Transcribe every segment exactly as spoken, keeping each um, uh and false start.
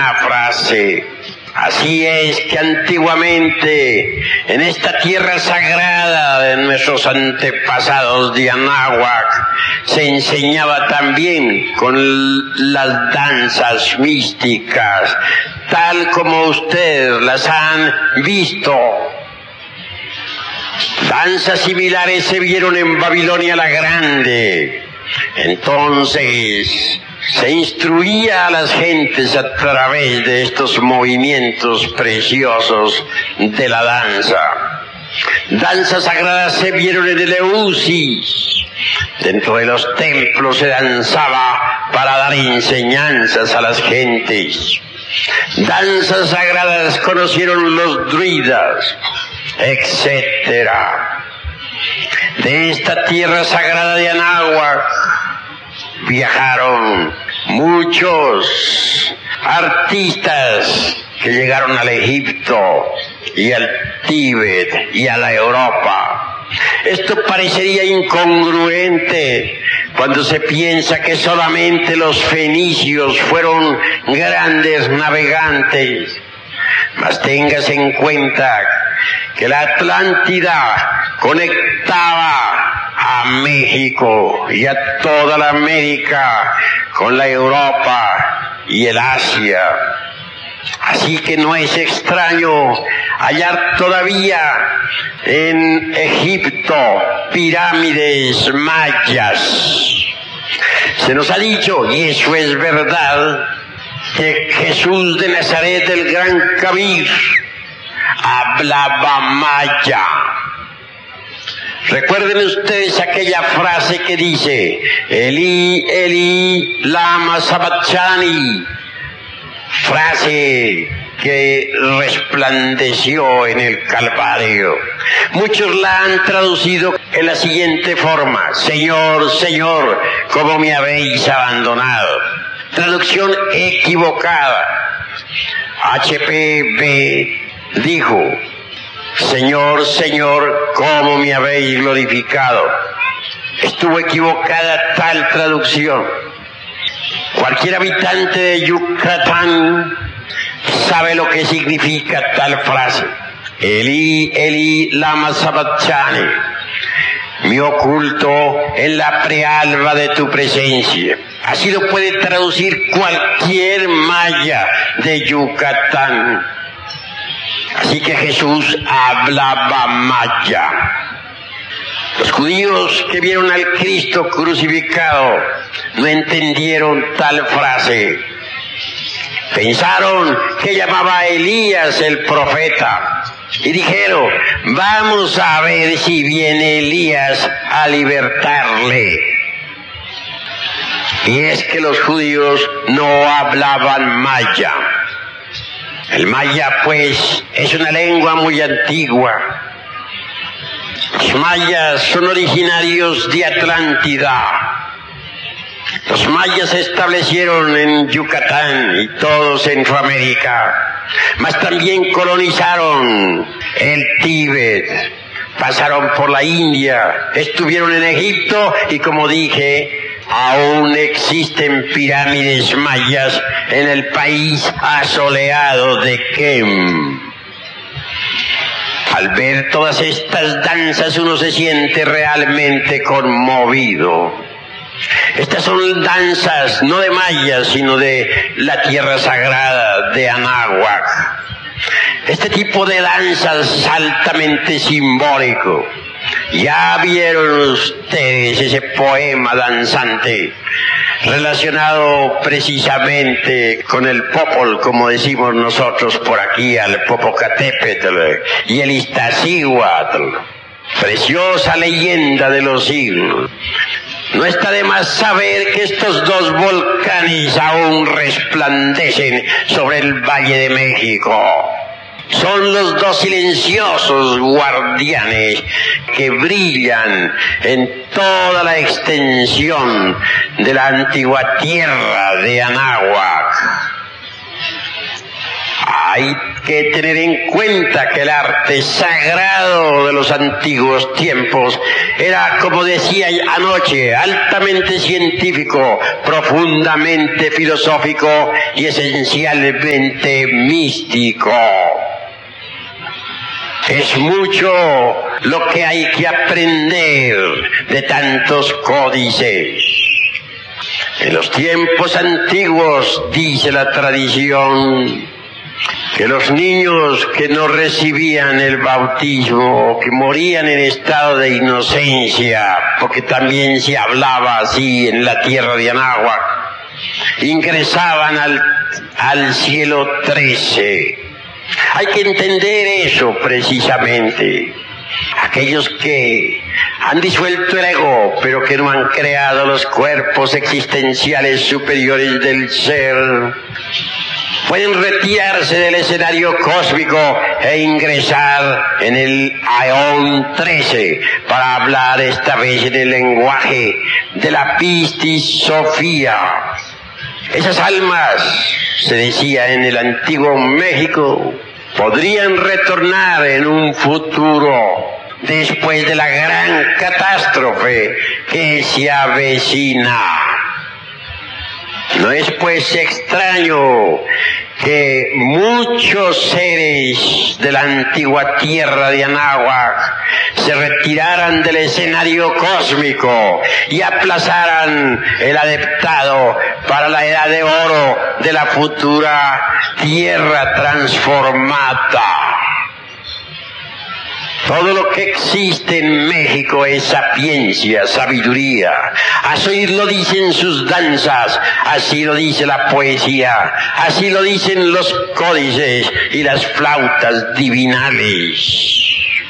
una frase. Así es que antiguamente en esta tierra sagrada de nuestros antepasados de Anáhuac se enseñaba también con las danzas místicas, tal como ustedes las han visto. Danzas similares se vieron en Babilonia la Grande. Entonces se instruía a las gentes a través de estos movimientos preciosos de la danza. Danzas sagradas se vieron en Eleusis. Dentro de los templos se danzaba para dar enseñanzas a las gentes. Danzas sagradas conocieron los druidas, etcétera. De esta tierra sagrada de Anáhuac viajaron muchos artistas que llegaron al Egipto y al Tíbet y a la Europa. Esto parecería incongruente cuando se piensa que solamente los fenicios fueron grandes navegantes. Mas téngase en cuenta que la Atlántida conectaba a México y a toda la América con la Europa y el Asia. Así que no es extraño hallar todavía en Egipto pirámides mayas. Se nos ha dicho, y eso es verdad, que Jesús de Nazaret, el Gran Kabir, hablaba maya. Recuerden ustedes aquella frase que dice, Eli, Eli, lama sabachthani, frase que resplandeció en el Calvario. Muchos la han traducido en la siguiente forma, Señor, Señor, ¿cómo me habéis abandonado? Traducción equivocada. H P B dijo, Señor, Señor, ¿cómo me habéis glorificado? Estuvo equivocada tal traducción. Cualquier habitante de Yucatán sabe lo que significa tal frase. Eli, Eli, lama sabachthani. Me oculto en la prealba de tu presencia. Así lo puede traducir cualquier maya de Yucatán. Así que Jesús hablaba maya. Los judíos que vieron al Cristo crucificado no entendieron tal frase. Pensaron que llamaba a Elías el profeta y dijeron, vamos a ver si viene Elías a libertarle. Y es que los judíos no hablaban maya. El maya, pues, es una lengua muy antigua. Los mayas son originarios de Atlántida. Los mayas se establecieron en Yucatán y todo Centroamérica, mas también colonizaron el Tíbet, pasaron por la India, estuvieron en Egipto y, como dije, aún existen pirámides mayas en el país asoleado de Kem. Al ver todas estas danzas uno se siente realmente conmovido. Estas son danzas no de mayas, sino de la tierra sagrada de Anáhuac. Este tipo de danzas es altamente simbólico. Ya vieron ustedes ese poema danzante relacionado precisamente con el Popol, como decimos nosotros por aquí, al Popocatépetl y el Iztaccíhuatl. Preciosa leyenda de los siglos. No está de más saber que estos dos volcanes aún resplandecen sobre el Valle de México. Son los dos silenciosos guardianes que brillan en toda la extensión de la antigua tierra de Anáhuac. Hay que tener en cuenta que el arte sagrado de los antiguos tiempos era, como decía anoche, altamente científico, profundamente filosófico y esencialmente místico. Es mucho lo que hay que aprender de tantos códices. En los tiempos antiguos, dice la tradición, que los niños que no recibían el bautismo, que morían en estado de inocencia, porque también se hablaba así en la tierra de Anáhuac, ingresaban al, al cielo trece. Hay que entender eso precisamente. Aquellos que han disuelto el ego, pero que no han creado los cuerpos existenciales superiores del ser, pueden retirarse del escenario cósmico e ingresar en el Aeón trece, para hablar esta vez en el lenguaje de la Pistis Sofía. Esas almas, se decía en el antiguo México, podrían retornar en un futuro después de la gran catástrofe que se avecina. No es pues extraño que muchos seres de la antigua tierra de Anáhuac se retiraran del escenario cósmico y aplazaran el adeptado para la edad de oro de la futura tierra transformada. Todo lo que existe en México es sapiencia, sabiduría. Así lo dicen sus danzas, así lo dice la poesía, así lo dicen los códices y las flautas divinales.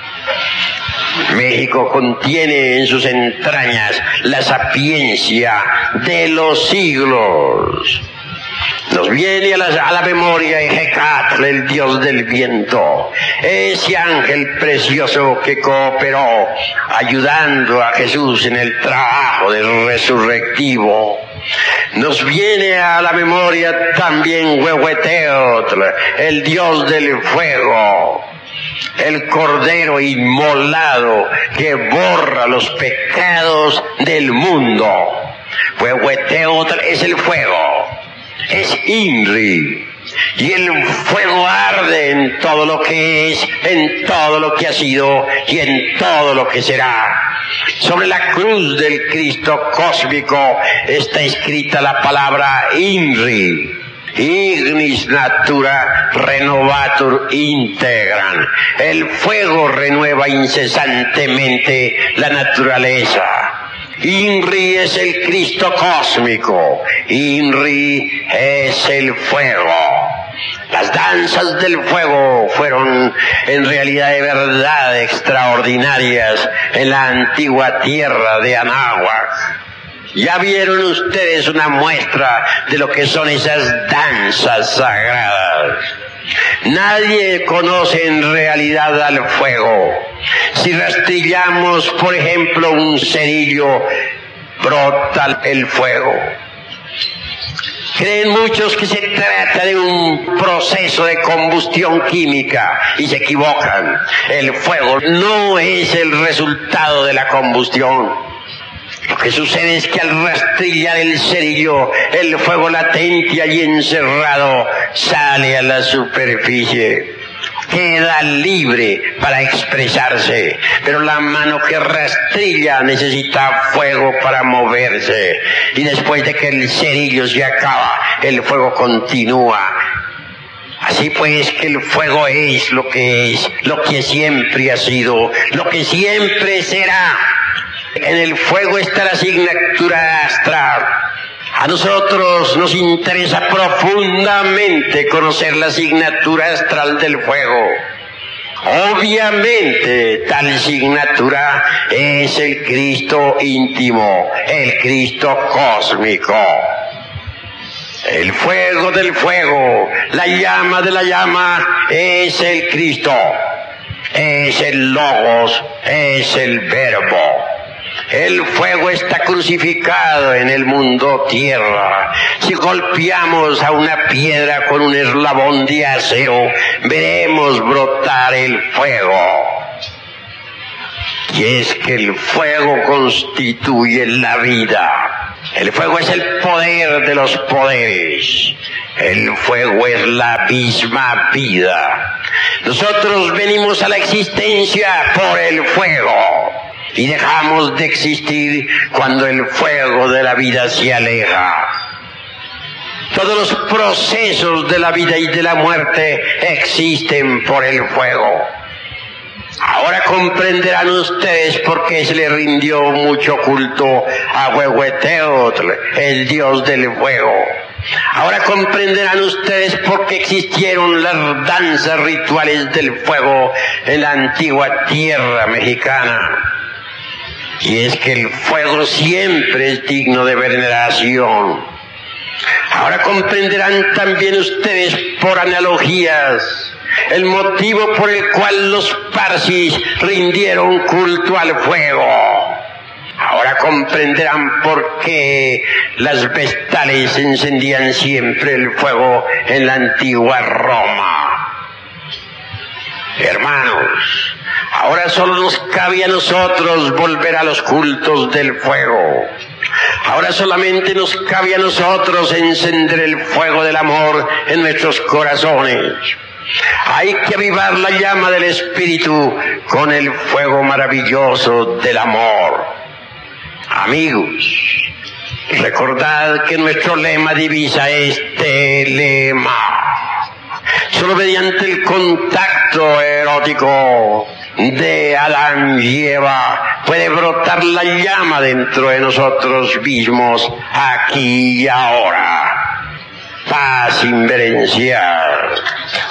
México contiene en sus entrañas la sapiencia de los siglos. Nos viene a la, a la memoria Ejecatl, el dios del viento, ese ángel precioso que cooperó ayudando a Jesús en el trabajo del resurrectivo. Nos viene a la memoria también Huehueteotl, el dios del fuego, el cordero inmolado que borra los pecados del mundo. Huehueteotl es el fuego. Es Inri, y el fuego arde en todo lo que es, en todo lo que ha sido y en todo lo que será. Sobre la cruz del Cristo cósmico está escrita la palabra Inri, Ignis natura renovatur integran. El fuego renueva incesantemente la naturaleza. Inri es el Cristo cósmico, Inri es el fuego. Las danzas del fuego fueron en realidad de verdad extraordinarias en la antigua tierra de Anáhuac. Ya vieron ustedes una muestra de lo que son esas danzas sagradas. Nadie conoce en realidad al fuego. Si rastrillamos, por ejemplo, un cerillo, brota el fuego. Creen muchos que se trata de un proceso de combustión química y se equivocan. El fuego no es el resultado de la combustión. Lo que sucede es que al rastrillar el cerillo, el fuego latente allí encerrado sale a la superficie. Queda libre para expresarse, pero la mano que rastrilla necesita fuego para moverse. Y después de que el cerillo se acaba, el fuego continúa. Así pues que el fuego es lo que es, lo que siempre ha sido, lo que siempre será. En el fuego está la asignatura astral. A nosotros nos interesa profundamente conocer la asignatura astral del fuego. Obviamente, tal asignatura es el Cristo íntimo, el Cristo cósmico. El fuego del fuego, la llama de la llama, es el Cristo, es el Logos, es el Verbo. El fuego está crucificado en el mundo tierra. Si golpeamos a una piedra con un eslabón de acero, veremos brotar el fuego. Y es que el fuego constituye la vida. El fuego es el poder de los poderes. El fuego es la misma vida. Nosotros venimos a la existencia por el fuego y dejamos de existir cuando el fuego de la vida se aleja. Todos los procesos de la vida y de la muerte existen por el fuego. Ahora comprenderán ustedes por qué se le rindió mucho culto a Huehueteotl, el dios del fuego. Ahora comprenderán ustedes por qué existieron las danzas rituales del fuego en la antigua tierra mexicana. Y es que el fuego siempre es digno de veneración. Ahora comprenderán también ustedes por analogías el motivo por el cual los parsis rindieron culto al fuego. Ahora comprenderán por qué las vestales encendían siempre el fuego en la antigua Roma. Hermanos, ahora solo nos cabe a nosotros volver a los cultos del fuego. Ahora solamente nos cabe a nosotros encender el fuego del amor en nuestros corazones. Hay que avivar la llama del Espíritu con el fuego maravilloso del amor. Amigos, recordad que nuestro lema divisa este lema. Solo mediante el contacto erótico de Adán y Eva puede brotar la llama dentro de nosotros mismos, aquí y ahora. Paz inverencial.